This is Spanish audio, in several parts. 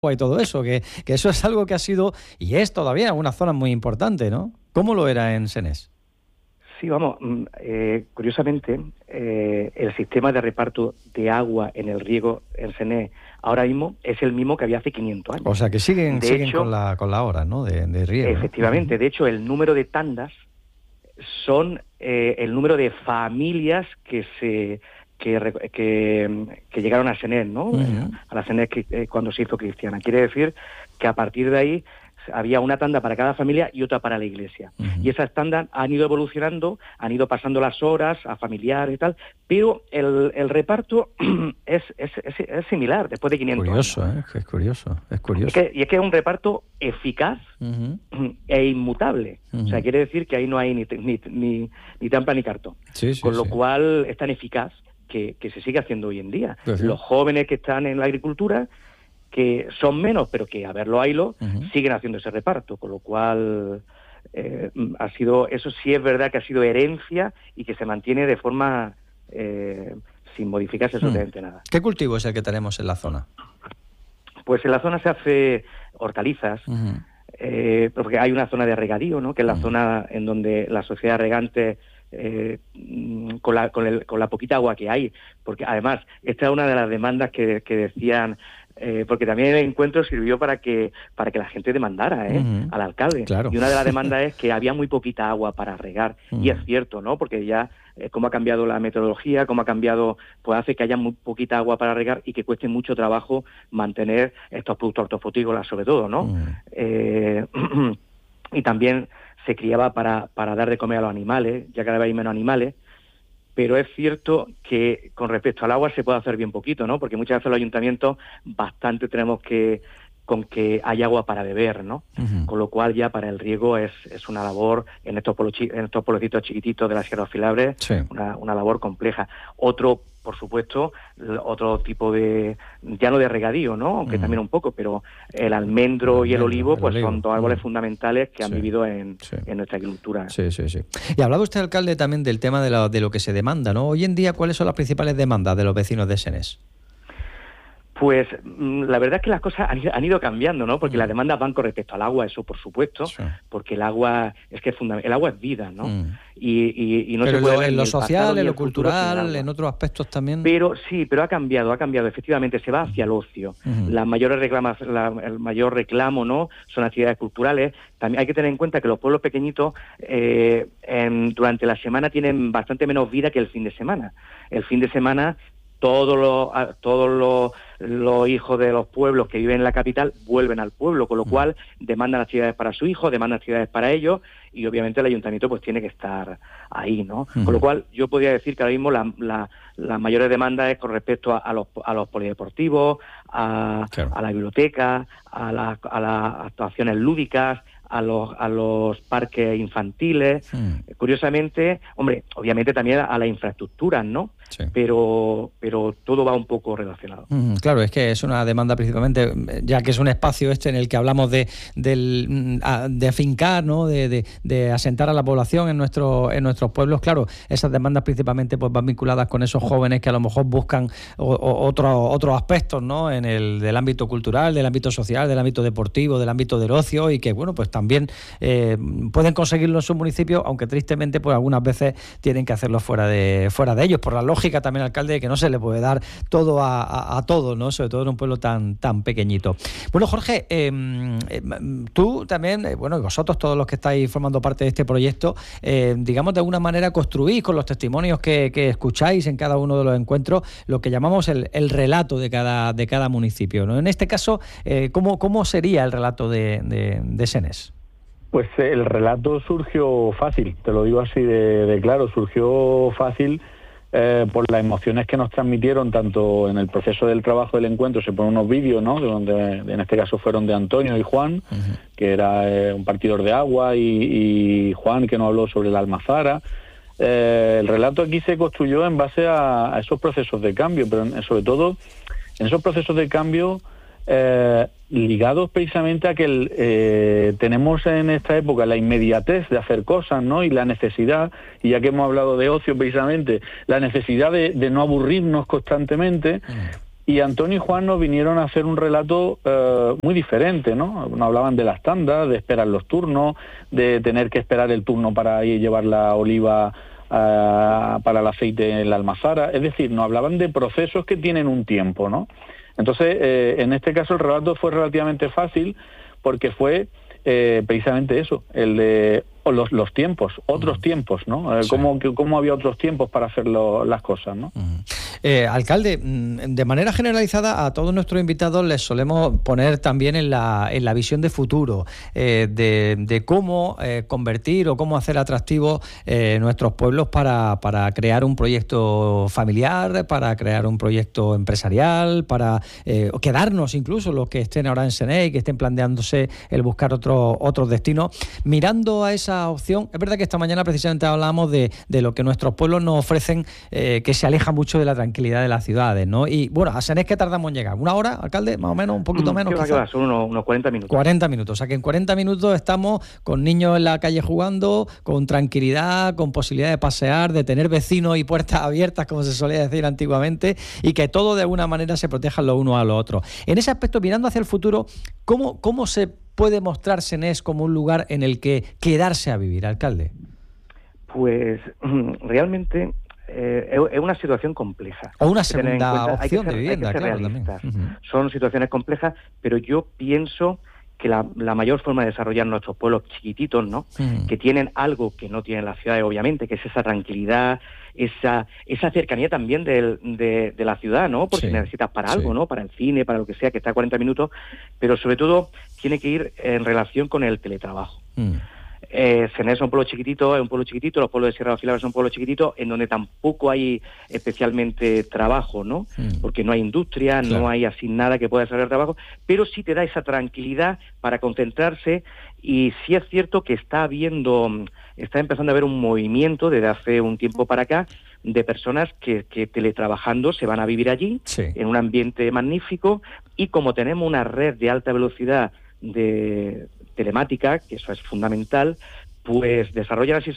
y todo eso, que eso es algo que ha sido y es todavía una zona muy importante, ¿no? ¿Cómo lo era en Senés? Sí, vamos, curiosamente, el sistema de reparto de agua en el riego en Senés ahora mismo es el mismo que había hace 500 años. O sea, que siguen hecho, con la hora, ¿no?, de riego. Efectivamente, ¿no? De hecho, el número de tandas son el número de familias que llegaron a Senés, ¿no? Uh-huh. A la Senés cuando se hizo cristiana. Quiere decir que a partir de ahí había una tanda para cada familia y otra para la iglesia. Uh-huh. Y esas tandas han ido evolucionando, han ido pasando las horas a familiares y tal, pero el reparto es similar después de 500 curioso, años. Es curioso. Y es que es un reparto eficaz uh-huh. e inmutable. Uh-huh. O sea, quiere decir que ahí no hay ni trampa ni cartón. Sí, Con lo cual es tan eficaz que se sigue haciendo hoy en día. Pues sí. Los jóvenes que están en la agricultura, que son menos, pero que a verlo haylo, uh-huh. siguen haciendo ese reparto, con lo cual ha sido, eso sí es verdad que ha sido herencia y que se mantiene de forma sin modificarse absolutamente nada. ¿Qué cultivo es el que tenemos en la zona? Pues en la zona se hace hortalizas, uh-huh. Porque hay una zona de regadío, ¿no?, que es la uh-huh. zona en donde la sociedad regante con la poquita agua que hay, porque además esta es una de las demandas que decían, porque también el encuentro sirvió para que la gente demandara uh-huh. al alcalde. Claro. Y una de las demandas es que había muy poquita agua para regar, uh-huh. y es cierto, ¿no?, porque ya cómo ha cambiado la metodología, cómo ha cambiado, pues hace que haya muy poquita agua para regar y que cueste mucho trabajo mantener estos productos hortofrutícolas sobre todo, ¿no? Uh-huh. Y también se criaba para dar de comer a los animales, ya cada vez hay menos animales, pero es cierto que con respecto al agua se puede hacer bien poquito, ¿no? Porque muchas veces los ayuntamientos bastante tenemos con que haya agua para beber, ¿no? Uh-huh. Con lo cual ya para el riego es una labor en estos pueblecitos chiquititos de las Sierras Filabres, sí. una labor compleja. Otro, por supuesto, otro tipo de, ya no de regadío, ¿no?, aunque también un poco, pero el almendro y el olivo, pues son dos árboles fundamentales que han vivido en nuestra agricultura. Sí. Y hablaba usted, alcalde, también del tema de lo que se demanda, ¿no? Hoy en día, ¿cuáles son las principales demandas de los vecinos de Senés? Pues la verdad es que las cosas han ido cambiando, ¿no? Porque las demandas van con respecto al agua, eso por supuesto, sí. Porque el agua es que el agua es vida, ¿no? Y no pero se puede en lo social, en lo cultural, en otros aspectos también. Pero sí, pero ha cambiado, efectivamente, se va hacia el ocio. Uh-huh. El mayor reclamo, ¿no?, son actividades culturales. También hay que tener en cuenta que los pueblos pequeñitos durante la semana tienen bastante menos vida que el fin de semana. El fin de semana todos los hijos de los pueblos que viven en la capital vuelven al pueblo, con lo cual demandan actividades para su hijo, demandan actividades para ellos, y obviamente el ayuntamiento pues tiene que estar ahí, ¿no? Uh-huh. Con lo cual yo podría decir que ahora mismo las mayores demandas es con respecto a los polideportivos, a la biblioteca, a las actuaciones lúdicas, a los parques infantiles, curiosamente, hombre, obviamente también a las infraestructuras, ¿no? Sí. Pero todo va un poco relacionado. Claro, es que es una demanda principalmente, ya que es un espacio en el que hablamos de afincar, ¿no?, de asentar a la población en nuestros pueblos. Claro, esas demandas principalmente pues van vinculadas con esos jóvenes que a lo mejor buscan otros aspectos, ¿no?, del ámbito cultural, del ámbito social, del ámbito deportivo, del ámbito del ocio, y que, bueno, pues también pueden conseguirlo en sus municipios, aunque tristemente pues algunas veces tienen que hacerlo fuera de ellos, por la lógica también, alcalde, de que no se le puede dar todo a todos, ¿no?, sobre todo en un pueblo tan pequeñito. Bueno, Jorge, tú también, y vosotros, todos los que estáis formando parte de este proyecto, digamos, de alguna manera construís con los testimonios que escucháis en cada uno de los encuentros lo que llamamos el relato de cada municipio, ¿no? En este caso, ¿cómo sería el relato de Senés? Pues el relato surgió fácil, te lo digo así de claro, surgió fácil por las emociones que nos transmitieron tanto en el proceso del trabajo del encuentro. Se ponen unos vídeos, ¿no?, donde en este caso fueron de Antonio y Juan, uh-huh, que era un partidor de agua, y Juan, que nos habló sobre la almazara. El relato aquí se construyó en base a esos procesos de cambio, pero sobre todo en esos procesos de cambio ligados precisamente a que tenemos en esta época la inmediatez de hacer cosas, ¿no?, y la necesidad, y ya que hemos hablado de ocio precisamente, la necesidad de no aburrirnos constantemente, Y Antonio y Juan nos vinieron a hacer un relato muy diferente, ¿no? Nos hablaban de las tandas, de esperar los turnos, de tener que esperar el turno para ir llevar la oliva para el aceite en la almazara. Es decir, nos hablaban de procesos que tienen un tiempo, ¿no? Entonces, en este caso el relato fue relativamente fácil porque fue precisamente eso, el de los tiempos, otros tiempos, ¿no? Sí. Cómo había otros tiempos para hacer las cosas, ¿no? Alcalde, de manera generalizada a todos nuestros invitados les solemos poner también en la visión de futuro, de cómo convertir o cómo hacer atractivos nuestros pueblos para crear un proyecto familiar, para crear un proyecto empresarial, para quedarnos incluso los que estén ahora en SENEI y que estén planteándose el buscar otros destinos. Mirando a esa opción, es verdad que esta mañana precisamente hablábamos de lo que nuestros pueblos nos ofrecen, que se aleja mucho de la tranquilidad de las ciudades, ¿no? Y bueno, a Senés, ¿qué tardamos en llegar? ¿Una hora, alcalde? Más o menos, un poquito menos. ¿Qué va? Son unos 40 minutos. 40 minutos, o sea que en 40 minutos estamos con niños en la calle jugando, con tranquilidad, con posibilidad de pasear, de tener vecinos y puertas abiertas, como se solía decir antiguamente, y que todo de alguna manera se protejan los unos a los otros. En ese aspecto, mirando hacia el futuro, ¿cómo se puede mostrar Senés como un lugar en el que quedarse a vivir, alcalde? Pues realmente es una situación compleja. O una segunda opción de vivienda, claro, también. Son situaciones complejas, pero yo pienso que la mayor forma de desarrollar nuestros pueblos chiquititos, ¿no? Que tienen algo que no tienen las ciudades, obviamente, que es esa tranquilidad, esa cercanía también de la ciudad, ¿no? Porque necesitas para algo, ¿no? Para el cine, para lo que sea, que está a 40 minutos, pero sobre todo tiene que ir en relación con el teletrabajo. Senés es un pueblo chiquitito, los pueblos de Sierra de Filabre son pueblos chiquititos en donde tampoco hay especialmente trabajo, ¿no? Porque no hay industria, no hay así nada que pueda desarrollar trabajo, pero sí te da esa tranquilidad para concentrarse. Y sí es cierto que está empezando a haber un movimiento desde hace un tiempo para acá de personas que teletrabajando se van a vivir allí, en un ambiente magnífico, y como tenemos una red de alta velocidad de telemática, que eso es fundamental, pues desarrollan así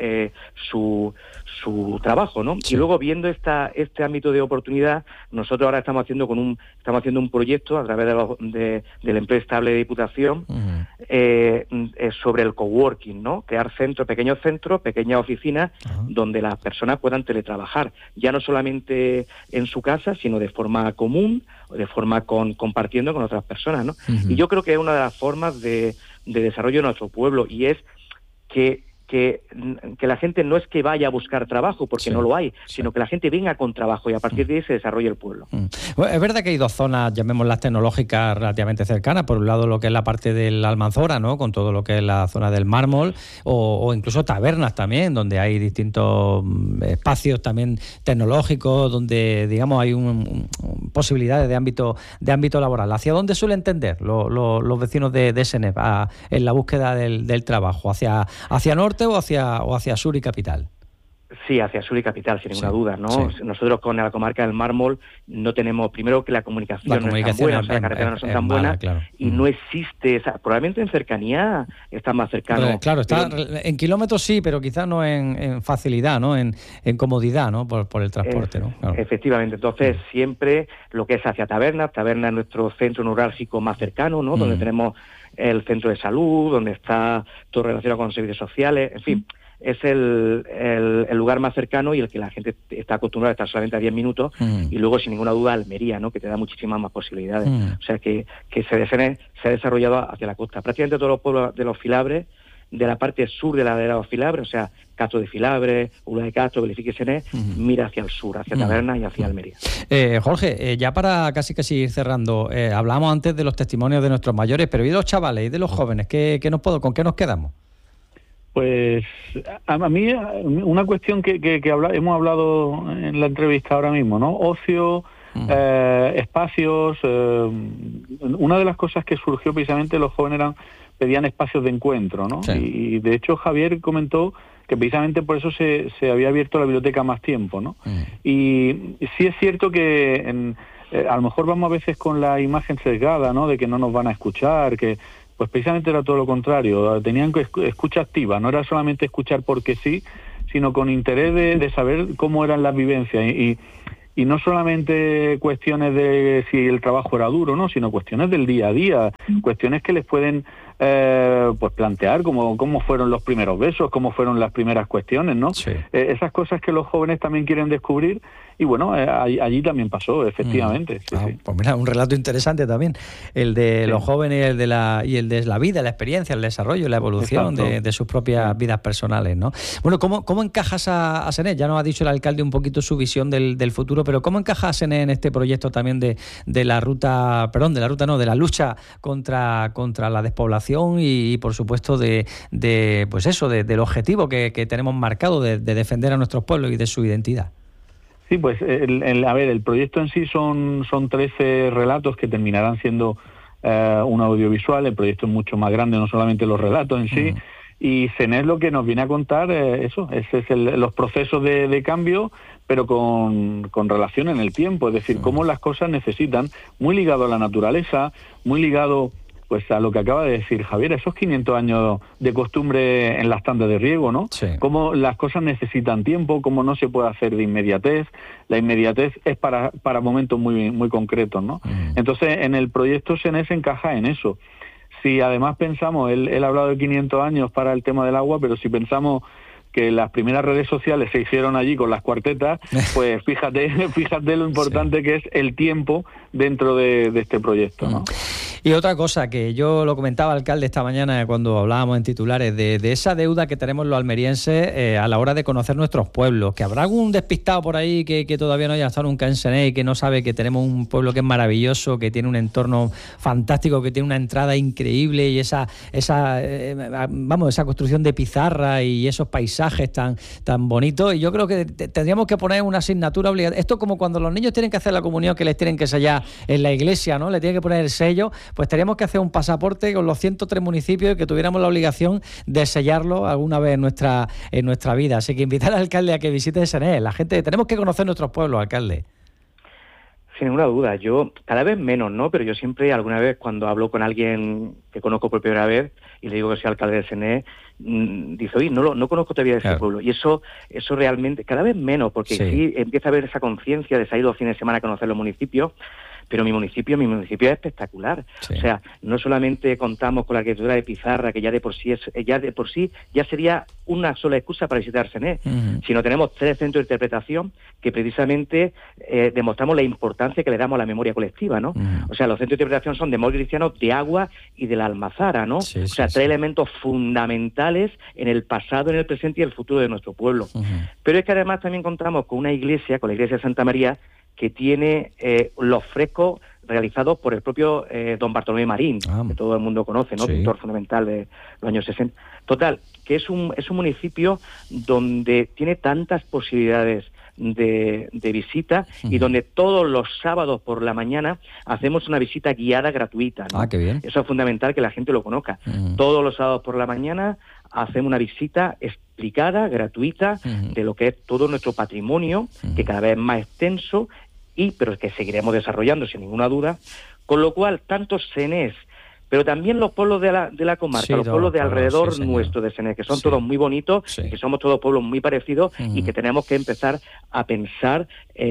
su trabajo, ¿no? Y luego, viendo este ámbito de oportunidad, nosotros ahora estamos haciendo un proyecto a través de la empresa estable de Diputación sobre el coworking, ¿no? Crear pequeñas oficinas donde las personas puedan teletrabajar, ya no solamente en su casa, sino de forma común, de forma compartiendo con otras personas, ¿no? Y yo creo que es una de las formas de desarrollo de nuestro pueblo, y es que la gente no es que vaya a buscar trabajo, porque no lo hay, sino que la gente venga con trabajo y a partir de ahí se desarrolle el pueblo. Bueno, es verdad que hay dos zonas, llamémoslas tecnológicas, relativamente cercanas. Por un lado, lo que es la parte de la Almanzora, ¿no? Con todo lo que es la zona del mármol, o incluso tabernas también, donde hay distintos espacios también tecnológicos, donde, digamos, hay posibilidades de ámbito laboral. ¿Hacia dónde suelen tender los vecinos de Senés en la búsqueda del trabajo? ¿Hacia norte o hacia sur y capital? Sí, hacia sur y capital, sin ninguna duda, ¿no? Nosotros con la comarca del mármol no tenemos, primero, que la comunicación no es tan buena, las carreteras no son tan buenas, y no existe probablemente en cercanía está más cercano. Claro, está en kilómetros sí, pero quizás no en facilidad, ¿no? En comodidad, ¿no? Por el transporte, ¿no? Claro. Efectivamente, entonces siempre lo que es hacia Taberna es nuestro centro neurálgico más cercano, ¿no? Donde tenemos el centro de salud, donde está todo relacionado con los servicios sociales, en fin, es el lugar más cercano y el que la gente está acostumbrada a estar solamente a 10 minutos, y luego, sin ninguna duda, Almería, ¿no? Que te da muchísimas más posibilidades. O sea, que se ha desarrollado hacia la costa. Prácticamente todos los pueblos de los Filabres, de la parte sur de la ladera de los Filabres, o sea, Castro de Filabres, Ula de Castro, Belifique y Senés, mira hacia el sur, hacia Taberna y hacia Almería. Jorge, ya para casi ir cerrando, hablábamos antes de los testimonios de nuestros mayores, pero ¿y de los chavales y de los jóvenes? ¿Con qué nos quedamos? Pues a mí una cuestión que hemos hablado en la entrevista ahora mismo, ¿no? Ocio, espacios. Una de las cosas que surgió precisamente, los jóvenes pedían espacios de encuentro, ¿no? Y de hecho Javier comentó que precisamente por eso se había abierto la biblioteca más tiempo, ¿no? Y sí es cierto que a lo mejor vamos a veces con la imagen sesgada, ¿no? De que no nos van a escuchar, que pues precisamente era todo lo contrario. Tenían escucha activa, no era solamente escuchar porque sí, sino con interés de saber cómo eran las vivencias. Y y no solamente cuestiones de si el trabajo era duro, no, sino cuestiones del día a día, cuestiones que les pueden pues plantear cómo fueron los primeros besos, cómo fueron las primeras cuestiones, ¿no? Sí. Esas cosas que los jóvenes también quieren descubrir, y bueno, allí también pasó, efectivamente. Sí. Pues mira, un relato interesante también, el de los jóvenes, el de la vida, la experiencia, el desarrollo, la evolución de sus propias vidas personales, ¿no? Bueno, ¿cómo encajas a SENES? Ya nos ha dicho el alcalde un poquito su visión del futuro, pero ¿cómo encaja SENES en este proyecto también de la lucha contra la despoblación y por supuesto del objetivo que tenemos marcado de defender a nuestros pueblos y de su identidad? Sí, pues el proyecto en sí son 13 relatos que terminarán siendo un audiovisual. El proyecto es mucho más grande, no solamente los relatos en sí. Y SENES lo que nos viene a contar los procesos de cambio, pero con relación en el tiempo, es decir, cómo las cosas necesitan, muy ligado a la naturaleza, muy ligado pues a lo que acaba de decir Javier, esos 500 años de costumbre en las tandas de riego, ¿no? Sí. Cómo las cosas necesitan tiempo, cómo no se puede hacer de inmediatez. La inmediatez es para momentos muy, muy concretos, ¿no? Entonces, en el proyecto SENES encaja en eso. Si además pensamos, él ha hablado de 500 años para el tema del agua, pero si pensamos que las primeras redes sociales se hicieron allí con las cuartetas, pues fíjate lo importante que es el tiempo dentro de este proyecto, ¿no? Y otra cosa que yo lo comentaba, alcalde, esta mañana cuando hablábamos en titulares de esa deuda que tenemos los almerienses a la hora de conocer nuestros pueblos, que habrá algún despistado por ahí que todavía no haya estado nunca en SENES y que no sabe que tenemos un pueblo que es maravilloso, que tiene un entorno fantástico, que tiene una entrada increíble y esa construcción de pizarra y esos paisajes tan bonitos. Y yo creo que tendríamos que poner una asignatura obligatoria. Esto como cuando los niños tienen que hacer la comunión, que les tienen que sellar en la iglesia, ¿no? Le tienen que poner el sello. Pues teníamos que hacer un pasaporte con los 103 municipios y que tuviéramos la obligación de sellarlo alguna vez en nuestra vida. Así que invitar al alcalde a que visite SENES. La gente, tenemos que conocer nuestros pueblos, alcalde. Sin ninguna duda, yo cada vez menos, ¿no? Pero yo siempre, alguna vez, cuando hablo con alguien que conozco por primera vez y le digo que soy alcalde de SENES, dice, oye, no conozco todavía de ese pueblo. Y eso realmente, cada vez menos, porque sí empieza a haber esa conciencia de salir los fines de semana a conocer los municipios. Pero mi municipio es espectacular. Sí. O sea, no solamente contamos con la arquitectura de pizarra, que ya de por sí sería una sola excusa para visitar SENES, sino tenemos 3 centros de interpretación que precisamente demostramos la importancia que le damos a la memoria colectiva, ¿no? O sea, los centros de interpretación son de Mol Cristiano, de Agua y de la Almazara, ¿no? Sí, o sea, 3 elementos fundamentales en el pasado, en el presente y el futuro de nuestro pueblo. Pero es que además también contamos con una iglesia, con la iglesia de Santa María, que tiene los frescos realizados por el propio don Bartolomé Marín, que todo el mundo conoce, ¿no? Sí. Pintor fundamental de los años 60. Total, que es un municipio donde tiene tantas posibilidades de visita y donde todos los sábados por la mañana hacemos una visita guiada gratuita, ¿no? Qué bien. Eso es fundamental que la gente lo conozca. Todos los sábados por la mañana hacemos una visita explicada, gratuita, de lo que es todo nuestro patrimonio, que cada vez es más extenso, pero que seguiremos desarrollando sin ninguna duda, con lo cual tanto SENES, pero también los pueblos de la comarca, los pueblos de alrededor nuestro de SENES, que son todos muy bonitos, que somos todos pueblos muy parecidos y que tenemos que empezar a pensar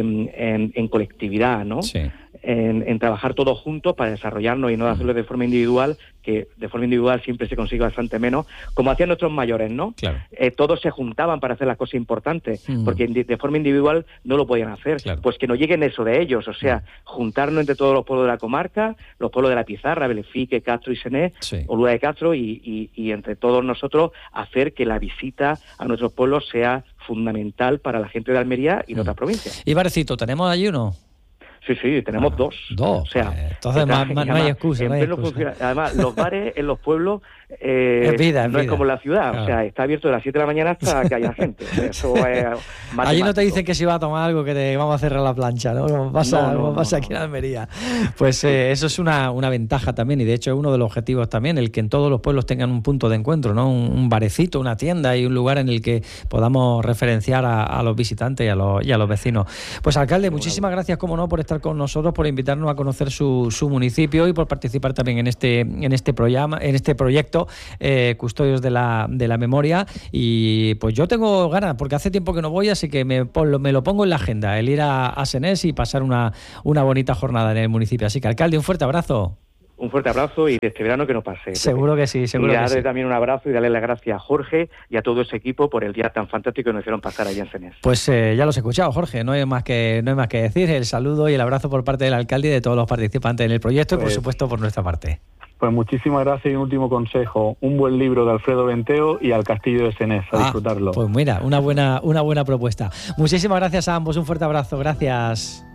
en colectividad, ¿no? Sí. En trabajar todos juntos para desarrollarnos y no hacerlo de forma individual, que de forma individual siempre se consigue bastante menos, como hacían nuestros mayores, ¿no? Claro. Todos se juntaban para hacer las cosas importantes, porque de forma individual no lo podían hacer. Claro. Pues que no lleguen eso de ellos, o sea, juntarnos entre todos los pueblos de la comarca, los pueblos de la Pizarra, Belefique, Castro y SENES, Olula de Castro, y entre todos nosotros hacer que la visita a nuestros pueblos sea fundamental para la gente de Almería y de otras provincias. Y Barecito, ¿tenemos allí uno? Sí, tenemos dos. O sea, entonces no hay excusa. Además, los bares en los pueblos es vida. Es como la ciudad, claro. O sea, está abierto de las 7 de la mañana hasta que haya gente. O sea, eso es matemático. Allí no te dicen que si vas a tomar algo que te vamos a cerrar la plancha, ¿no? Como pasa aquí en Almería. Pues eso es una ventaja también, y de hecho es uno de los objetivos también, el que en todos los pueblos tengan un punto de encuentro, ¿no? Un barecito, una tienda y un lugar en el que podamos referenciar a los visitantes y a los vecinos. Pues alcalde, muchísimas gracias, como no, por esta estar con nosotros, por invitarnos a conocer su municipio y por participar también en este programa, en este proyecto Custodios de la Memoria. Y pues yo tengo ganas, porque hace tiempo que no voy, así que me lo pongo en la agenda, el ir a Senés y pasar una bonita jornada en el municipio. Así que, alcalde, un fuerte abrazo. Un fuerte abrazo y de este verano que no pase. Seguro que sí, seguro y que sí. darle también un abrazo y darle las gracias a Jorge y a todo ese equipo por el día tan fantástico que nos hicieron pasar allí en Senés. Pues ya los he escuchado, Jorge, no hay más que decir. El saludo y el abrazo por parte del alcalde y de todos los participantes en el proyecto, y por supuesto por nuestra parte. Pues muchísimas gracias, y un último consejo: un buen libro de Alfredo Benteo y al Castillo de Senés, a disfrutarlo. Pues mira, una buena propuesta. Muchísimas gracias a ambos, un fuerte abrazo, gracias.